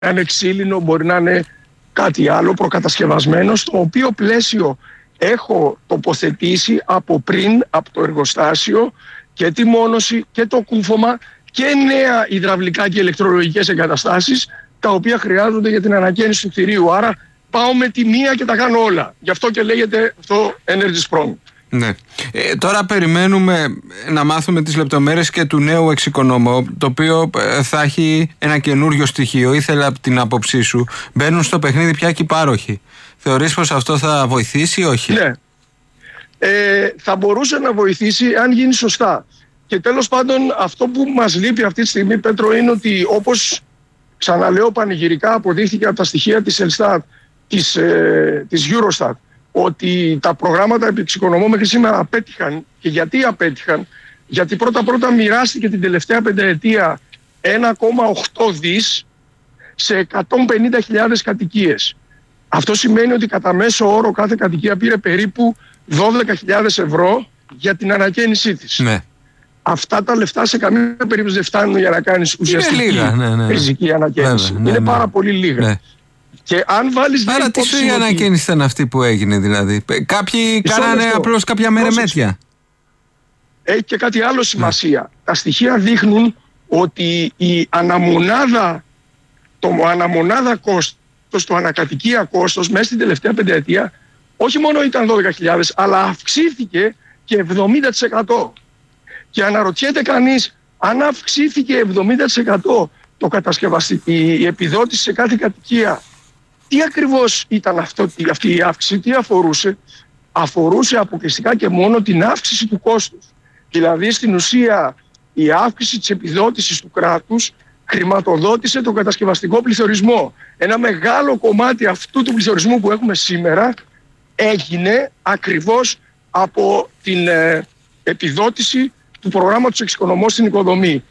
είναι ξύλινο, μπορεί να είναι κάτι άλλο προκατασκευασμένο, στο οποίο πλαίσιο έχω τοποθετήσει από πριν, από το εργοστάσιο, και τη μόνωση και το κούφωμα και νέα υδραυλικά και ηλεκτρολογικές εγκαταστάσεις, τα οποία χρειάζονται για την ανακαίνιση του κτηρίου. Άρα πάω με τη μία και τα κάνω όλα. Γι' αυτό και λέγεται αυτό Energy Sprong. Ναι. Τώρα περιμένουμε να μάθουμε τις λεπτομέρειες και του νέου εξοικονόμου, το οποίο θα έχει ένα καινούριο στοιχείο. Ήθελα από την άποψή σου, μπαίνουν στο παιχνίδι πια και οι πάροχοι. Θεωρείς πως αυτό θα βοηθήσει ή όχι? Ναι. Θα μπορούσε να βοηθήσει αν γίνει σωστά. Και τέλος πάντων, αυτό που μας λείπει αυτή τη στιγμή, Πέτρο, είναι ότι, όπως ξαναλέω πανηγυρικά, αποδείχθηκε από τα στοιχεία της Elstat, της Eurostat, ότι τα προγράμματα επεξοικονομώ μέχρι σήμερα απέτυχαν. Και γιατί απέτυχαν? Γιατί πρώτα μοιράστηκε την τελευταία πενταετία 1,8 δις σε 150.000 κατοικίες. Αυτό σημαίνει ότι κατά μέσο όρο κάθε κατοικία πήρε περίπου 12.000 ευρώ για την ανακαίνισή της. Ναι. Αυτά τα λεφτά σε καμία περίπτωση δεν φτάνουν για να κάνεις ουσιαστική ριζική ανακαίνιση. Είναι πάρα πολύ λίγα. Ναι. Και αν βάλεις... Άρα τι σου η ανακαίνιση ήταν αυτή που έγινε δηλαδή? Κάποιοι κάνανε απλώς κάποια μερεμέτια. Έχει και κάτι άλλο σημασία. Τα στοιχεία δείχνουν ότι η αναμονάδα κόστος, το ανακατοικία κόστος μέσα στην τελευταία πενταετία όχι μόνο ήταν 12.000, αλλά αυξήθηκε και 70%. Και αναρωτιέται κανείς, αν αυξήθηκε 70% η επιδότηση σε κάθε κατοικία, τι ακριβώς ήταν αυτή η αύξηση, τι αφορούσε? Αφορούσε αποκλειστικά και μόνο την αύξηση του κόστους. Δηλαδή στην ουσία η αύξηση της επιδότησης του κράτους χρηματοδότησε τον κατασκευαστικό πληθωρισμό. Ένα μεγάλο κομμάτι αυτού του πληθωρισμού που έχουμε σήμερα έγινε ακριβώς από την επιδότηση του προγράμματος εξοικονομώ στην οικοδομή.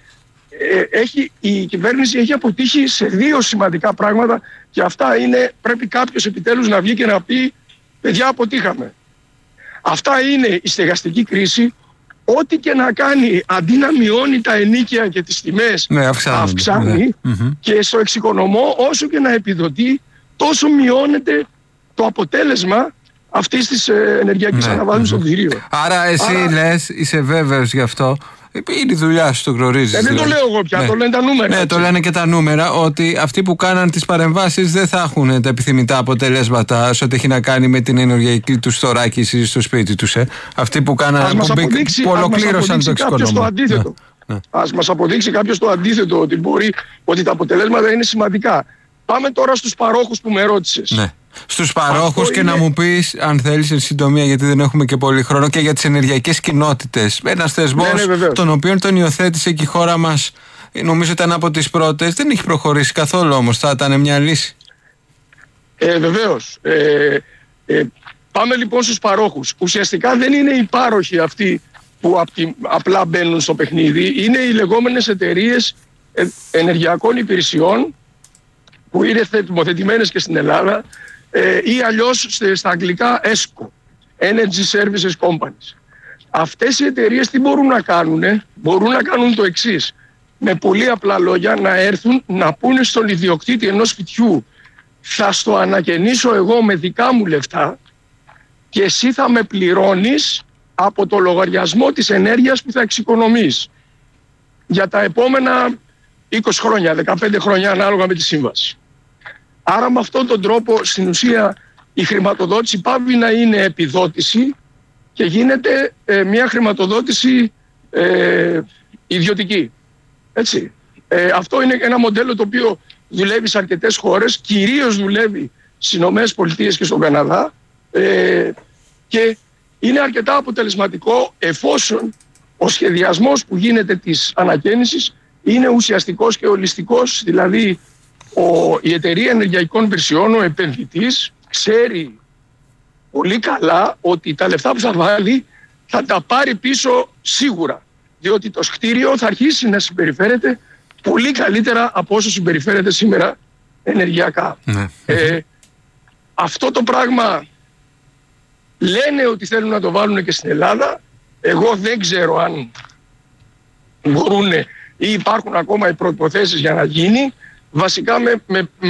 Η κυβέρνηση έχει αποτύχει σε δύο σημαντικά πράγματα, και αυτά είναι, πρέπει κάποιος επιτέλους να βγει και να πει, παιδιά, αποτύχαμε. Αυτά είναι η στεγαστική κρίση. Ό,τι και να κάνει, αντί να μειώνει τα ενοίκια και τις τιμές, αυξάνει. Και στο εξοικονομώ, όσο και να επιδοτεί, τόσο μειώνεται το αποτέλεσμα αυτής της ενεργειακής αναβάθμισης των κτηρίων. Άρα εσύ λες, είσαι βέβαιος γι' αυτό? Είναι η δουλειά σου, το γνωρίζεις. Δεν το λέω εγώ πια, το λένε τα νούμερα. Ναι, το λένε και τα νούμερα, ότι αυτοί που κάναν τις παρεμβάσεις δεν θα έχουν τα επιθυμητά αποτελέσματα σε ό,τι έχει να κάνει με την ενεργειακή τους θωράκιση στο σπίτι τους. Αυτοί που κάναν που ολοκλήρωσαν το εξοικονόμο. Ας μας αποδείξει κάποιος το αντίθετο, ότι τα αποτελέσματα είναι σημαντικά. Πάμε τώρα στους παρόχους που με ρώτησες. Ναι. Στους παρόχους και να μου πεις, αν θέλεις, εν συντομία, γιατί δεν έχουμε και πολύ χρόνο, και για τις ενεργειακές κοινότητες. Ένας θεσμός, τον οποίο τον υιοθέτησε και η χώρα μας, νομίζω ήταν από τις πρώτες, δεν έχει προχωρήσει καθόλου όμως. Θα ήταν μια λύση. Βεβαίως. Πάμε λοιπόν στους παρόχους. Ουσιαστικά δεν είναι οι πάροχοι αυτοί που απλά μπαίνουν στο παιχνίδι. Είναι οι λεγόμενες εταιρείες ενεργειακών υπηρεσιών, που είναι θεσμοθετημένες και στην Ελλάδα, ή αλλιώς στα αγγλικά ESCO, Energy Services Companies. Αυτές οι εταιρείες τι μπορούν να κάνουν? Μπορούν να κάνουν το εξής. Με πολύ απλά λόγια, να έρθουν να πούνε στον ιδιοκτήτη ενός σπιτιού, θα στο ανακαινήσω εγώ με δικά μου λεφτά και εσύ θα με πληρώνεις από το λογαριασμό της ενέργειας που θα εξοικονομείς για τα επόμενα 20 χρόνια, 15 χρόνια, ανάλογα με τη σύμβαση. Άρα με αυτόν τον τρόπο, στην ουσία, η χρηματοδότηση πάβει να είναι επιδότηση και γίνεται μια χρηματοδότηση ιδιωτική. Έτσι. Αυτό είναι ένα μοντέλο το οποίο δουλεύει σε αρκετές χώρες, κυρίως δουλεύει στις ΗΠΑ και στον Καναδά, και είναι αρκετά αποτελεσματικό, εφόσον ο σχεδιασμός που γίνεται της ανακαίνισης είναι ουσιαστικός και ολιστικός. Δηλαδή η εταιρεία ενεργειακών υπηρεσιών, ο επενδυτής, ξέρει πολύ καλά ότι τα λεφτά που θα βάλει θα τα πάρει πίσω σίγουρα, διότι το κτίριο θα αρχίσει να συμπεριφέρεται πολύ καλύτερα από όσο συμπεριφέρεται σήμερα ενεργειακά. Αυτό το πράγμα λένε ότι θέλουν να το βάλουν και στην Ελλάδα. Εγώ δεν ξέρω αν μπορούν ή υπάρχουν ακόμα οι προϋποθέσεις για να γίνει. βασικά με